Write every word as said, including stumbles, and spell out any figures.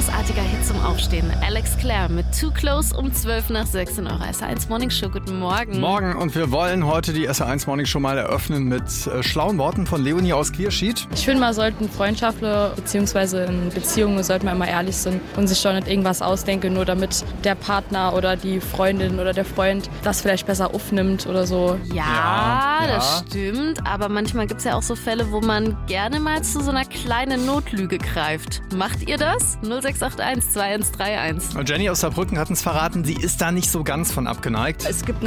großartiger Hit zum Aufstehen. Alex Clare mit Too Close um zwölf nach sechs in eurer S R eins Morning Show. Guten Morgen. Morgen, und wir wollen heute die S R eins Morning Show mal eröffnen mit äh, schlauen Worten von Leonie aus Quierschied. Ich finde, man sollten Freundschaften bzw. in Beziehungen sollte man immer ehrlich sein und sich schon nicht irgendwas ausdenken, nur damit der Partner oder die Freundin oder der Freund das vielleicht besser aufnimmt oder so. Ja, Ja, das ja. stimmt. Aber manchmal gibt es ja auch so Fälle, wo man gerne mal zu so einer kleinen Notlüge greift. Macht ihr das? null sechs acht eins zwei eins drei eins. Jenny aus Saarbrücken hat uns verraten, sie ist da nicht so ganz von abgeneigt. Es gibt